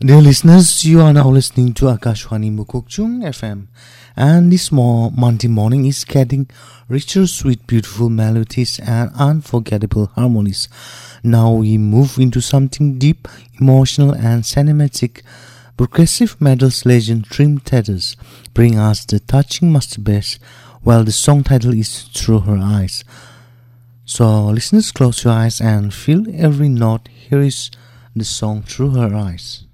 Dear listeners, you are now listening to Akashwani Mukokchung FM, and this Monday morning is getting richer, sweet, beautiful melodies and unforgettable harmonies. Now we move into something deep, emotional and cinematic. Progressive metal's legend Dream Theaters bring us the touching masterpiece, while the song title is Through Her Eyes. So listeners, close your eyes and feel every note. Here is the song Through Her Eyes.